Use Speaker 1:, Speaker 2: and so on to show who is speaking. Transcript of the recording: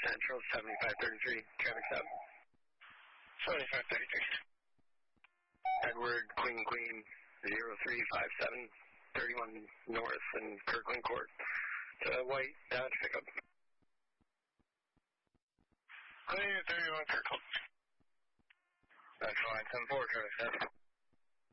Speaker 1: Central, 7533, traffic stop.
Speaker 2: 7533.
Speaker 1: Edward, Queen, 0357, 31 North and Kirkland Court. White Dodge pickup.
Speaker 2: Clear 31 Kirkland. That's fine, 10-4, traffic stop.